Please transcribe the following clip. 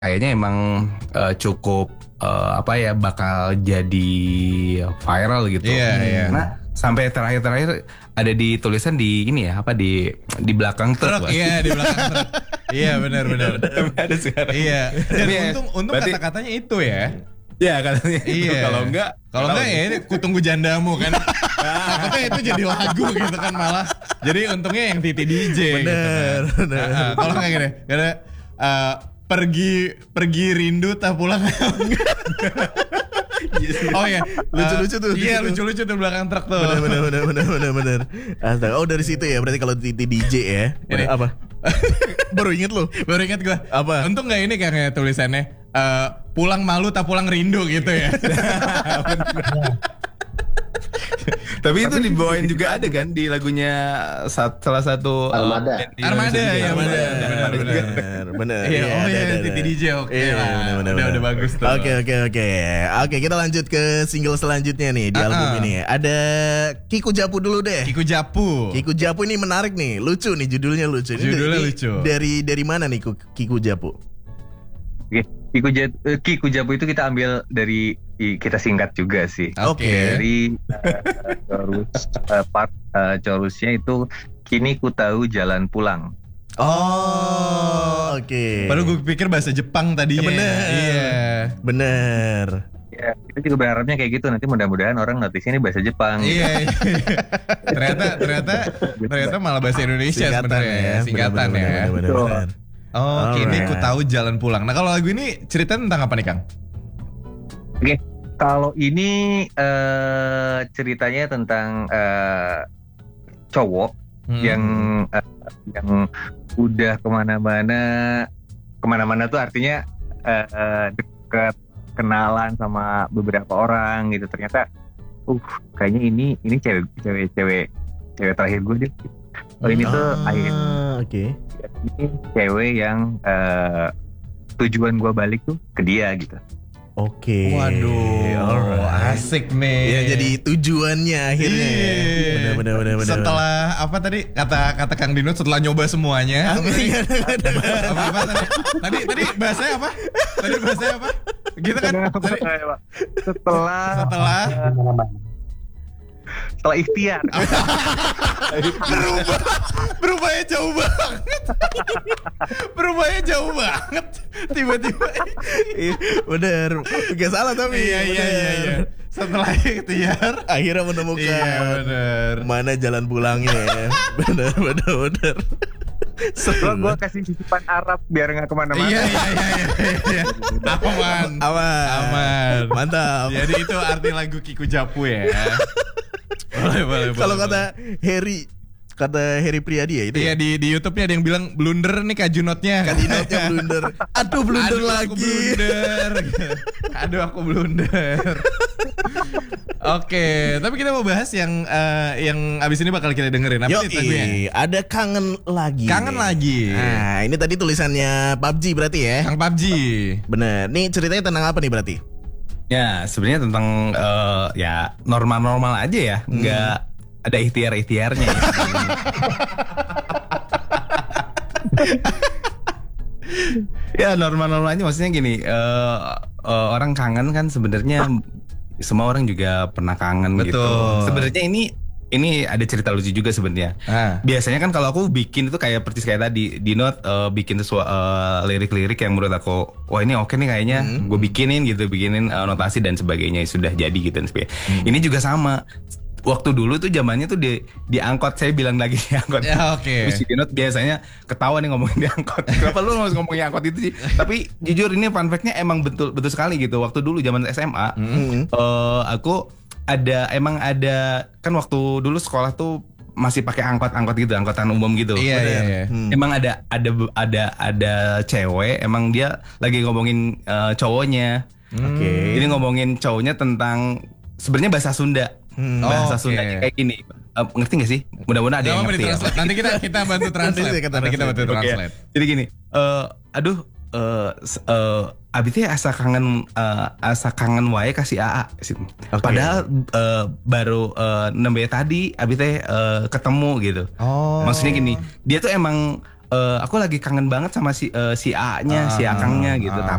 kayaknya emang cukup apa ya bakal jadi viral gitu. Iya. Karena sampai terakhir ada di tulisan di ini ya apa di belakang truk. Iya, di belakang truk. Iya, benar. Ada sekarang. Iya. Dan Tapi ya, untung berarti- kata-katanya itu ya. Ya katanya itu. Iya. Kalau enggak Ya ini kutunggu jandamu kan. Takutnya itu jadi lagu gitu kan malah. Jadi untungnya yang Titi DJ. Bener. Kalau nggak gini, karena pergi rindu tak pulang. Oh ya, Lucu-lucu tuh. Iya, lucu-lucu tuh belakang truk tuh. Bener. Astaga. Oh dari situ ya. Berarti kalau Titi DJ ya. Ini. Apa? Baru inget lo. Baru ingat gue. Apa? Untung nggak ini kayak tulisannya pulang malu tak pulang rindu gitu ya. Tapi itu dibawain juga ada kan di lagunya salah satu Armada. band di Armada, Indonesia ya, juga. benar. Bener. Iya, oh iya, ada. Titi DJ oke Iya, lah. bener. Udah bagus tuh. Oke, kita lanjut ke single selanjutnya nih di album ini. Ada Kiku Japu dulu deh. Kiku Japu. Kiku Japu ini menarik nih, lucu nih judulnya lucu. Ini Judulnya ini lucu. Dari mana nih Kiku Japu? Oke, Kiku Jabu itu kita ambil dari kita singkat juga sih. Oke. Dari chorusnya itu kini ku tahu jalan pulang. Oh, oke. Baru gue pikir bahasa Jepang tadinya. Bener. Iya. Bener. Ya, kita juga berharapnya kayak gitu. Nanti mudah-mudahan orang notice ini bahasa Jepang. Iya. ternyata malah bahasa Indonesia sebenarnya. Singkatan ya. Bener. Oh, kini Alright. ku tahu jalan pulang. Nah, kalau lagu ini cerita tentang apa nih, Kang? Oke, kalau ini ceritanya tentang cowok yang udah kemana-mana tuh artinya deket kenalan sama beberapa orang gitu. Ternyata, kayaknya ini cewek terakhir gue deh. Oh ini tuh akhir Oke. ini cewek yang tujuan gue balik tuh ke dia gitu. Oke. Waduh, Alright. asik nih. Ya jadi tujuannya akhirnya. Iya. Bener. Setelah apa tadi kata Kang Dino setelah nyoba semuanya. Apa tadi bahasanya apa? Gitu kan? Tadi, setelah Setelah ikhtiar. berubahnya jauh banget. Tiba-tiba. Bener. Gak salah tapi. Iya. Setelah ikhtiar Akhirnya menemukan bener. mana jalan pulangnya ya. Bener. Setelah gue kasih sisipan Arab biar nggak kemana-mana. Iya. Aman. Mantap. Jadi itu arti lagu Kiku Japu ya. Boleh. Kalau kata Heri Priadi ya itu. Iya Ya? di YouTube-nya ada yang bilang blunder nih Kajunotnya. Kajunotnya blunder. Aduh blunder Aduh, lagi. aku blunder. Aduh aku blunder. Oke, tapi kita mau bahas yang abis ini bakal kita dengerin. Apa nih lagunya? Ada kangen lagi. Kangen nih. lagi. Nah, ini tadi tulisannya PUBG berarti ya? Kang PUBG. Bener. Nih ceritanya tentang apa nih berarti? Ya sebenarnya tentang ya normal-normal aja ya, nggak ada ikhtiar-ikhtiarnya. Ya. Ya normal-normal aja, maksudnya gini, orang kangen kan sebenarnya semua orang juga pernah kangen gitu. Betul. Sebenarnya ini ada cerita lucu juga sebenarnya. Biasanya kan kalau aku bikin itu kayak persis kayak tadi Dino bikin lirik-lirik yang menurut aku wah ini oke nih kayaknya gue bikinin notasi dan sebagainya sudah jadi gitu dan sebagainya. Ini juga sama. Waktu dulu tuh zamannya tuh di angkot, saya bilang lagi di angkot. Ya, oke. Terus si Dino biasanya ketawa nih ngomongin di angkot. Kenapa lu harus ngomongin angkot itu sih? Tapi jujur ini fun fact-nya emang betul sekali gitu. Waktu dulu zaman SMA, aku ada kan waktu dulu sekolah tuh masih pakai angkot gitu, angkotan umum gitu. Iya. Emang ada cewek, emang dia lagi ngomongin cowoknya. Oke. Jadi ngomongin cowoknya tentang sebenarnya bahasa Sunda. Bahasa Oke. Sunda kayak gini. Ngerti gak sih? Mudah-mudahan ada yang ngerti ya. Nanti kita bantu translate. Oke. Jadi gini, abis itu asa kangen wae kasih AA. Okay. Padahal baru nembe tadi abis itu ketemu gitu. Oh. Maksudnya gini, dia tuh emang aku lagi kangen banget sama si A-nya, si Akangnya gitu.